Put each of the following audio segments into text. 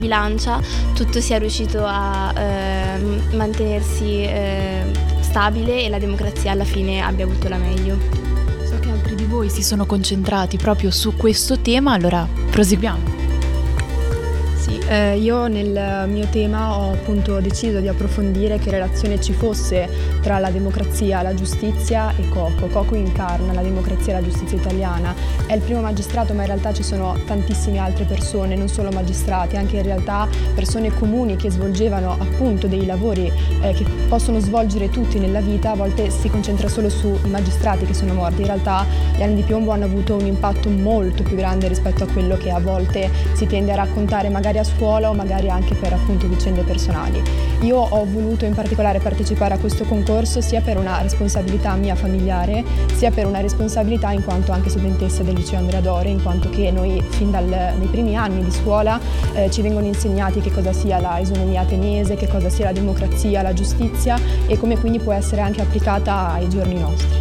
bilancia tutto sia riuscito a mantenersi stabile e la democrazia alla fine abbia avuto la meglio. So che altri di voi si sono concentrati proprio su questo tema, allora proseguiamo. Sì, io nel mio tema ho appunto deciso di approfondire che relazione ci fosse tra la democrazia, la giustizia e Coco. Coco incarna la democrazia e la giustizia italiana, è il primo magistrato, ma in realtà ci sono tantissime altre persone, non solo magistrati, anche in realtà persone comuni che svolgevano appunto dei lavori che possono svolgere tutti nella vita. A volte si concentra solo sui magistrati che sono morti, in realtà gli anni di piombo hanno avuto un impatto molto più grande rispetto a quello che a volte si tende a raccontare magari a scuola o magari anche per appunto vicende personali. Io ho voluto in particolare partecipare a questo concorso sia per una responsabilità mia familiare, sia per una responsabilità in quanto anche studentessa del liceo Andrea Doria, in quanto che noi fin dai primi anni di scuola ci vengono insegnati che cosa sia la isonomia ateniese, che cosa sia la democrazia, la giustizia e come quindi può essere anche applicata ai giorni nostri.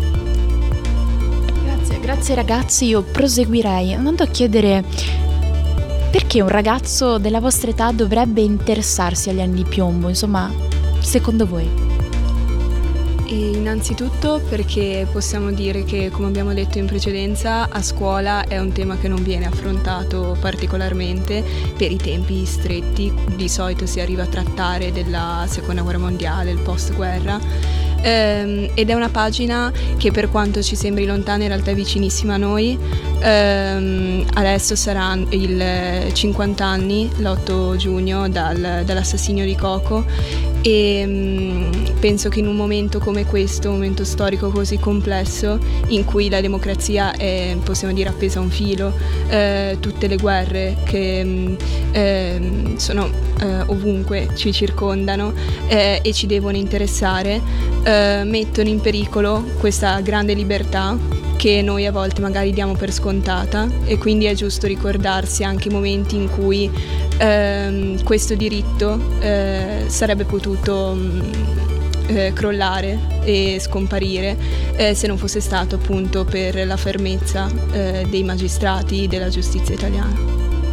Grazie ragazzi, io proseguirei andando a chiedere perché un ragazzo della vostra età dovrebbe interessarsi agli anni di piombo, insomma, secondo voi? E innanzitutto perché possiamo dire che, come abbiamo detto in precedenza, a scuola è un tema che non viene affrontato particolarmente per i tempi stretti, di solito si arriva a trattare della seconda guerra mondiale, il post-guerra. Ed è una pagina che, per quanto ci sembri lontana, in realtà è vicinissima a noi. Adesso sarà il 50 anni, l'8 giugno, dall'assassinio di Coco, e penso che in un momento come questo, un momento storico così complesso, in cui la democrazia è, possiamo dire, appesa a un filo, tutte le guerre che sono ovunque ci circondano e ci devono interessare, mettono in pericolo questa grande libertà che noi a volte magari diamo per scontata, e quindi è giusto ricordarsi anche i momenti in cui questo diritto sarebbe potuto crollare e scomparire se non fosse stato appunto per la fermezza dei magistrati della giustizia italiana.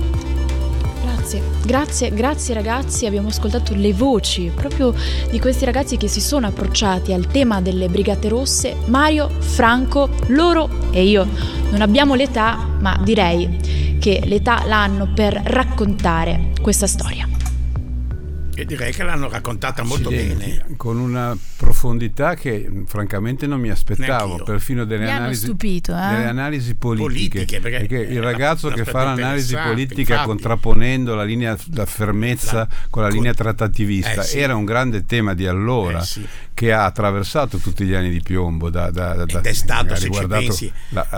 Grazie ragazzi, abbiamo ascoltato le voci proprio di questi ragazzi che si sono approcciati al tema delle Brigate Rosse. Mario, Franco, loro e io non abbiamo l'età, ma direi che l'età l'hanno per raccontare questa storia. E direi che l'hanno raccontata molto bene, con una profondità che francamente non mi aspettavo. Neanch'io. Perfino delle analisi, stupito, delle analisi politiche perché il ragazzo che fa l'analisi politica infatti, contrapponendo la fermezza con la linea trattativista sì. Era un grande tema di allora, sì. Che ha attraversato tutti gli anni di piombo ed è stato, se ci pensi,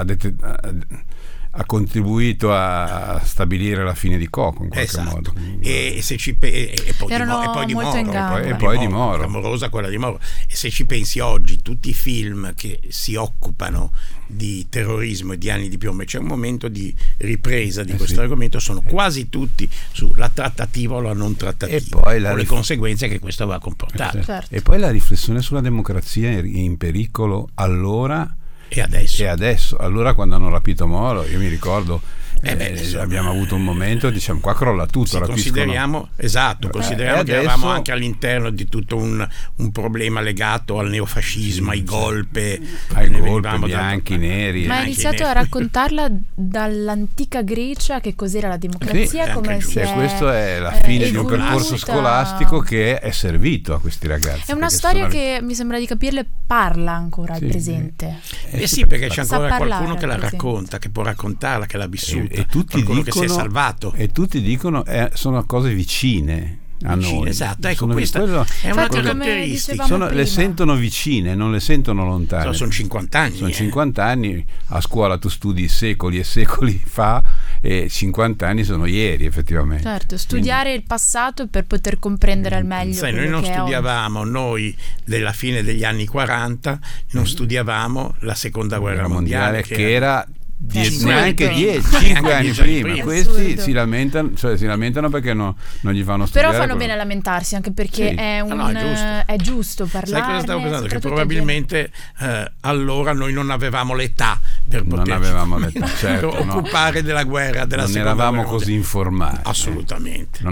ha contribuito a stabilire la fine di Coco in qualche modo. E se ci Erano molto in gamba. E poi di Moro, clamorosa quella di Moro. E se ci pensi oggi, tutti i film che si occupano di terrorismo e di anni di piombo, c'è un momento di ripresa di questo argomento, sono quasi tutti sulla trattativa o la non trattativa, e poi le conseguenze che questo va a comportare. Certo. E poi la riflessione sulla democrazia in pericolo allora e adesso. Allora, quando hanno rapito Moro, io mi ricordo abbiamo avuto un momento, diciamo, qua crolla tutto. Consideriamo che eravamo anche all'interno di tutto un problema legato al neofascismo, ai golpe, bianchi, neri. Ma ha iniziato a raccontarla dall'antica Grecia, che cos'era la democrazia, come questa è la fine di un percorso scolastico che è servito a questi ragazzi. È una storia che mi sembra di capirle parla ancora al presente. Sì, perché c'è ancora qualcuno che la racconta, che può raccontarla, che l'ha vissuta. E tutti dicono che si è salvato. E tutti dicono sono cose vicine a noi. Esatto, ecco, questa è una caratteristica. Le sentono vicine, non le sentono lontane. Sono 50 anni. Sono 50 anni, a scuola tu studi secoli e secoli fa, e 50 anni sono ieri effettivamente. Certo, studiare il passato per poter comprendere al meglio. Noi non studiavamo, noi della fine degli anni 40, non studiavamo la seconda guerra mondiale che era neanche 5 anni prima. Questi si lamentano perché non gli fanno studiare. Però fanno bene a lamentarsi, anche perché è giusto parlare. Sai cosa stavo pensando? Che probabilmente allora noi non avevamo l'età per poter certo, occupare della guerra, della non seconda eravamo guerra così informati. Assolutamente.